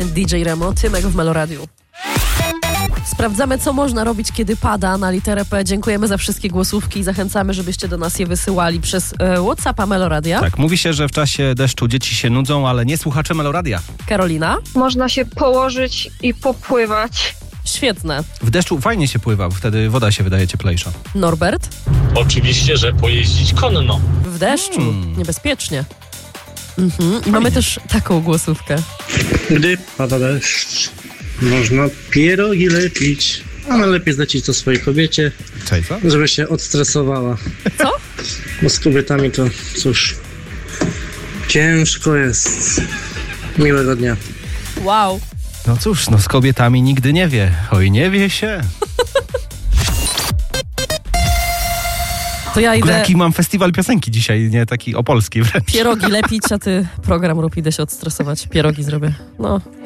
DJ Remo, Tymek w Meloradiu. Sprawdzamy, co można robić, kiedy pada na literę P. Dziękujemy za wszystkie głosówki i zachęcamy, żebyście do nas je wysyłali przez WhatsAppa Meloradia. Tak, mówi się, że w czasie deszczu dzieci się nudzą, ale nie słuchacze Meloradia. Karolina? Można się położyć i popływać. Świetne. W deszczu fajnie się pływa, wtedy woda się wydaje cieplejsza. Norbert? Oczywiście, że pojeździć konno. W deszczu. Niebezpiecznie. I mamy też taką głosówkę. Gdy pada deszcz, można pierogi lepić, ale lepiej zlecić to swojej kobiecie, Cześć, co? żeby się odstresowała. Co? Bo z kobietami to, cóż, ciężko jest. Miłego dnia. Wow. No cóż, z kobietami nigdy nie wie. Oj, nie wie się. To ja W ogóle idę jaki mam festiwal piosenki dzisiaj, nie taki opolski wręcz. pierogi lepić, a ty program rób, idę się odstresować. Pierogi zrobię. No.